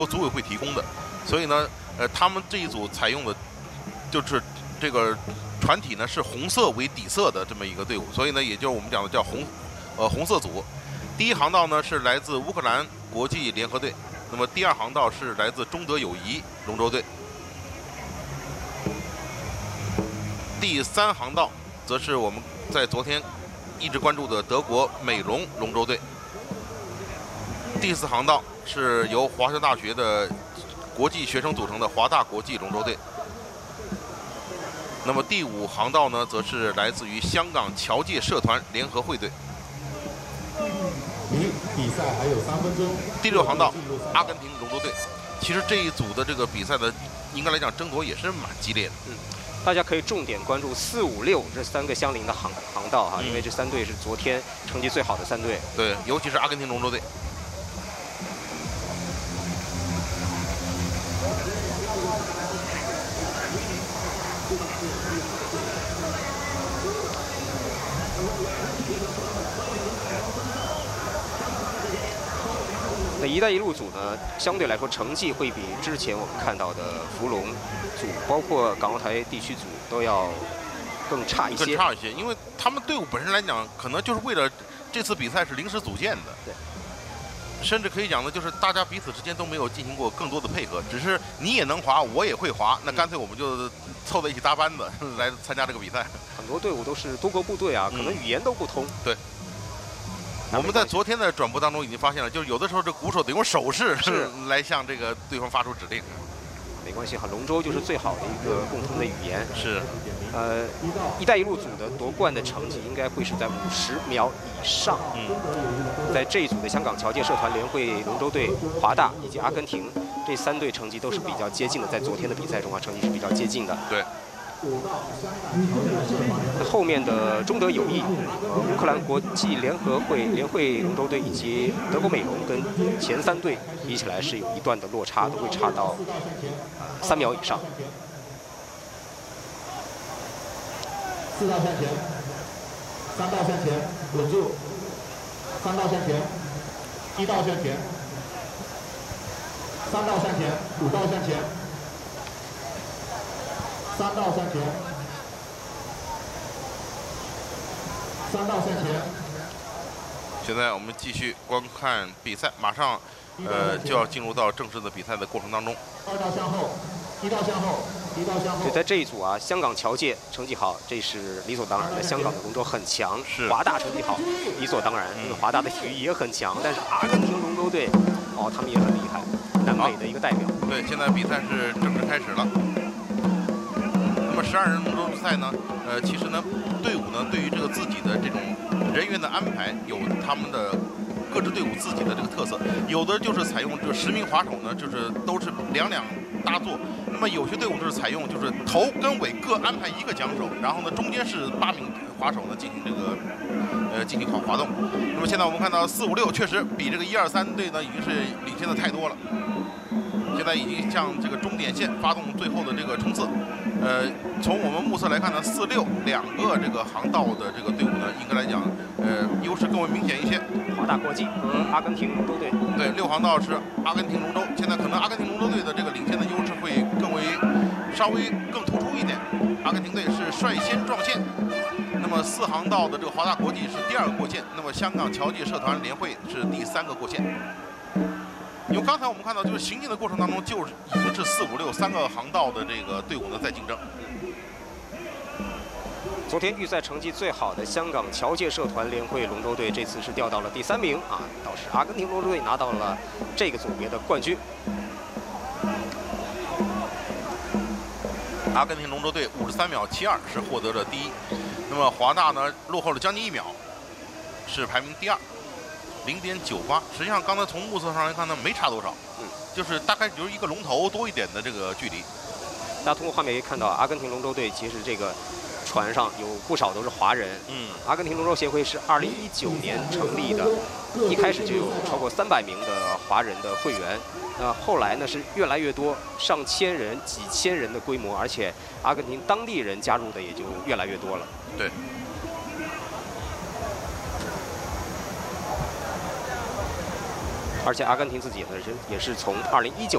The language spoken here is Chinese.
组委会提供的，所以呢，他们这一组采用的就是这个船体呢是红色为底色的这么一个队伍，所以呢，也就是我们讲的叫红色组。第一航道呢是来自乌克兰国际联合队，那么第二航道是来自中德友谊龙舟队，第三航道则是我们在昨天一直关注的德国美龙龙舟队，第四航道是由华侨大学的国际学生组成的华大国际龙舟队。那么第五航道呢，则是来自于香港侨界社团联合会队。 离比赛还有3分钟。 第六航道，阿根廷龙舟队。其实这一组的这个比赛的，应该来讲争夺也是蛮激烈的。 大家可以重点关注4、5、6这3个相邻的航道哈，因为这3队是昨天成绩最好的3队。 对，尤其是阿根廷龙舟队。 那“一带一路”组呢，相对来说成绩会比之前我们看到的福隆组，包括港澳台地区组都要更差一些。 更差一些，因为他们队伍本身来讲，可能就是为了这次比赛是临时组建的。 对。 甚至可以讲的就是大家彼此之间都没有进行过更多的配合，只是你也能滑，我也会滑，那干脆我们就凑在一起搭班子来参加这个比赛。 很多队伍都是多国部队啊，可能语言都不通。 对。我们在昨天的转播当中已经发现了，就是有的时候这鼓手得用手势来向这个对方发出指令。 没关系哈，龙舟就是最好的一个共通的语言。 是。 一带一路组的夺冠的成绩应该会是在50秒以上。在这一组的香港侨界社团联会龙舟队、华大以及阿根廷这3队成绩都是比较接近的，在昨天的比赛中啊，成绩是比较接近的。 对。 后面的中德友谊、乌克兰国际联会龙舟队以及德国美龙跟前3队比起来是有一段的落差，都会差到3秒以上。 4道向前，3道向前，稳住，3道向前，1道向前，3道向前，5道向前。3道向前，3道向前。 现在我们继续观看比赛，马上就要进入到正式的比赛的过程当中。 2道向后，1道向后，1道向后。 对，在这一组啊，香港侨界成绩好，这是理所当然的。香港的龙舟很强， 是华大成绩好，理所当然。华大的体育也很强，但是阿根廷龙舟队，他们也很厉害，南美的一个代表。 对，现在比赛是正式开始了。那么12人龙舟赛呢，其实呢，队伍呢对于这个自己的这种人员的安排，有他们的各支队伍自己的这个特色。有的就是采用这个10名滑手呢，就是都是2搭座。那么有些队伍就是采用就是头跟尾各安排1个桨手，然后呢中间是8名滑手呢进行这个进行滑动。那么现在我们看到4、5、6确实比这个1、2、3队呢已经是领先的太多了。现在已经向这个终点线发动最后的这个冲刺。从我们目测来看呢，4、62个这个航道的这个队伍呢，应该来讲，优势更为明显一些。 华大国际和阿根廷龙舟队。 对，6航道是阿根廷龙舟，现在可能阿根廷龙舟队的这个领先的优势会稍微更突出一点。阿根廷队是率先撞线。那么4航道的这个华大国际是第2个过线，那么香港侨界社团联会是第3个过线。因为刚才我们看到，就是行进的过程当中，就是已经是4、5、63个航道的这个队伍呢在竞争。 昨天预赛成绩最好的香港侨界社团联会龙舟队，这次是掉到了第3名啊，倒是阿根廷龙舟队拿到了这个组别的冠军。 阿根廷龙舟队53秒72是获得了第1，那么华大呢落后了将近1秒，是排名第2。0.98，实际上刚才从目测上来看呢，没差多少，就是大概就是一个龙头多一点的这个距离。 大家通过画面可以看到，阿根廷龙舟队其实这个船上有不少都是华人。阿根廷龙舟协会是2019年成立的，一开始就有超过300名的华人的会员。后来呢是越来越多，上千人、几千人的规模，而且阿根廷当地人加入的也就越来越多了。 对。 而且阿根廷自己本身也是从2019